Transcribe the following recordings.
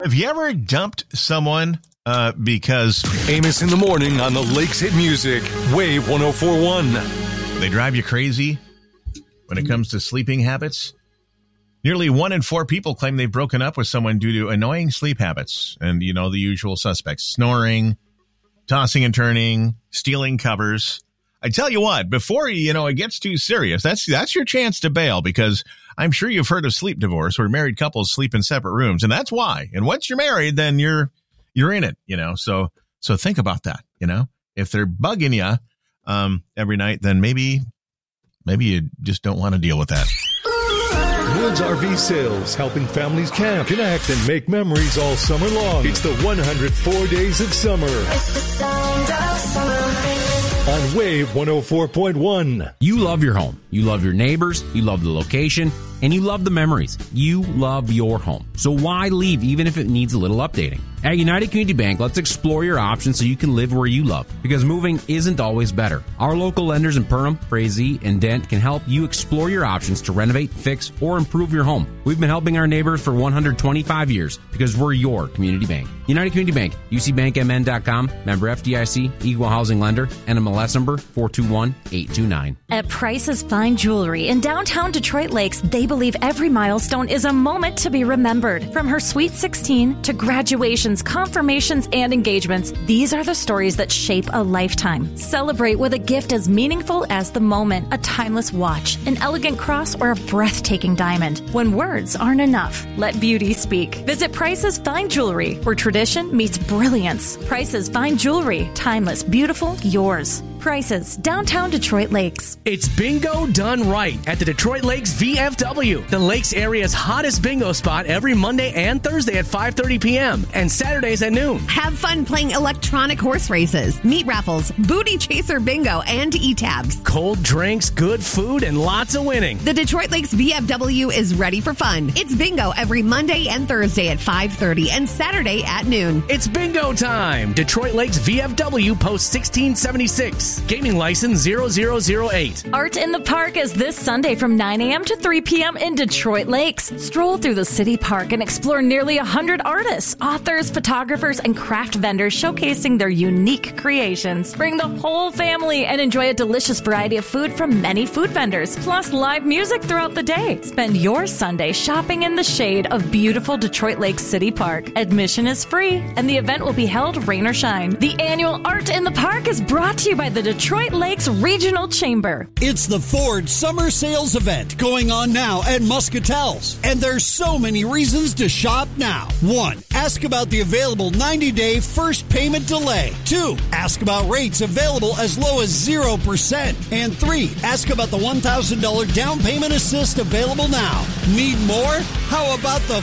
Have you ever dumped someone because Amos in the morning on the Lakes Hit Music, Wave 104.1. They drive you crazy when it comes to sleeping habits? Nearly 1 in 4 people claim they've broken up with someone due to annoying sleep habits. And, you know, the usual suspects: snoring, tossing and turning, stealing covers. I tell you what, before, it gets too serious, that's your chance to bail, because I'm sure you've heard of sleep divorce, where married couples sleep in separate rooms. And that's why. And once you're married, then you're in it, So think about that, If they're bugging you every night, then maybe you just don't want to deal with that. Woods RV Sales, helping families camp, connect, and make memories all summer long. It's the 104 Days of Summer. It's the sound of summer. On Wave 104.1. You love your home. You love your neighbors. You love the location. And you love the memories. You love your home. So why leave even if it needs a little updating? At United Community Bank, let's explore your options so you can live where you love. Because moving isn't always better. Our local lenders in Perham, Frazee, and Dent can help you explore your options to renovate, fix, or improve your home. We've been helping our neighbors for 125 years because we're your community bank. United Community Bank, UCBankMN.com, member FDIC, equal housing lender, NMLS number 421829. At Price's Fine Jewelry in downtown Detroit Lakes, they believe every milestone is a moment to be remembered. From her Sweet 16 to graduations, confirmations, and engagements, these are the stories that shape a lifetime. Celebrate with a gift as meaningful as the moment: a timeless watch, an elegant cross, or a breathtaking diamond. When words aren't enough, let beauty speak. Visit Price's Fine Jewelry, where tradition meets brilliance. Price's Fine Jewelry, timeless, beautiful, yours. Prices, downtown Detroit Lakes. It's bingo done right at the Detroit Lakes VFW, the Lakes area's hottest bingo spot, every Monday and Thursday at 5:30 p.m. and Saturdays at noon. Have fun playing electronic horse races, meat raffles, booty chaser bingo, and e-tabs. Cold drinks, good food, and lots of winning. The Detroit Lakes VFW is ready for fun. It's bingo every Monday and Thursday at 5:30 and Saturday at noon. It's bingo time. Detroit Lakes VFW, Post 1676. Gaming license 0008. Art in the Park is this Sunday from 9 a.m. to 3 p.m. in Detroit Lakes. Stroll through the city park and explore nearly 100 artists, authors, photographers, and craft vendors showcasing their unique creations. Bring the whole family and enjoy a delicious variety of food from many food vendors, plus live music throughout the day. Spend your Sunday shopping in the shade of beautiful Detroit Lakes City Park. Admission is free, and the event will be held rain or shine. The annual Art in the Park is brought to you by the Detroit Lakes Regional Chamber. It's the Ford Summer Sales Event going on now at Muscatel's. And there's so many reasons to shop now. 1. Ask about the available 90-day first payment delay. 2. Ask about rates available as low as 0%. And 3. Ask about the $1,000 down payment assist available now. Need more? How about the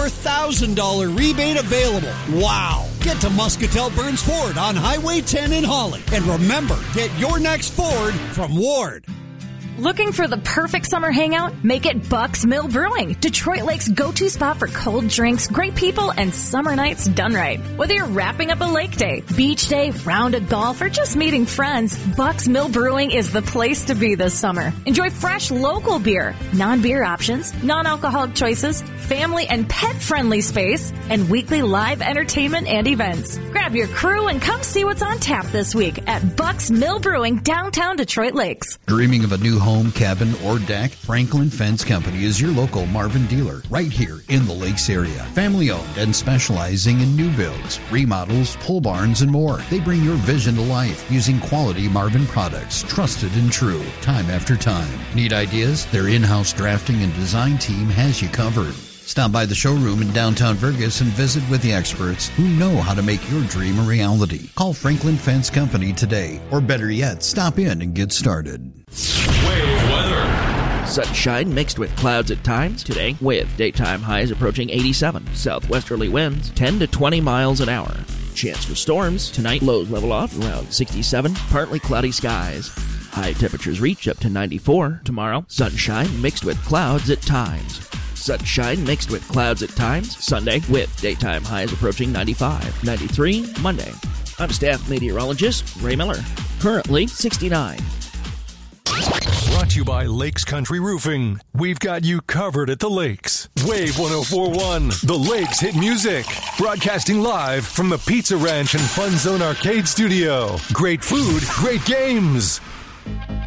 $4,000 rebate available? Wow! Get to Muscatel Burns Ford on Highway 10 in Holly. And remember, get your next Ford from Ward. Looking for the perfect summer hangout? Make it Buck's Mill Brewing, Detroit Lake's go-to spot for cold drinks, great people, and summer nights done right. Whether you're wrapping up a lake day, beach day, round of golf, or just meeting friends, Buck's Mill Brewing is the place to be this summer. Enjoy fresh local beer, non-beer options, non-alcoholic choices, family and pet-friendly space, and weekly live entertainment and events. Grab your crew and come see what's on tap this week at Buck's Mill Brewing, downtown Detroit Lakes. Dreaming of a new home, cabin, or deck? Franklin Fence Company is your local Marvin dealer right here in the Lakes area. Family owned and specializing in new builds, remodels, pole barns, and more. They bring your vision to life using quality Marvin products, trusted and true, time after time. Need ideas? Their in-house drafting and design team has you covered. Stop by the showroom in downtown Fergus and visit with the experts who know how to make your dream a reality. Call Franklin Fence Company today, or better yet, stop in and get started. Wave weather. Sunshine mixed with clouds at times today, with daytime highs approaching 87. Southwesterly winds 10 to 20 miles an hour. Chance for storms tonight. Lows level off around 67. Partly cloudy skies. High temperatures reach up to 94 tomorrow. Sunshine mixed with clouds at times. Sunshine mixed with clouds at times Sunday, with daytime highs approaching 95, 93 Monday. I'm staff meteorologist Ray Miller. Currently 69. Brought to to you by Lakes Country Roofing. We've got you covered at the lakes. Wave 104.1, the Lakes Hit Music. Broadcasting live from the Pizza Ranch and Fun Zone Arcade Studio. Great food, great games.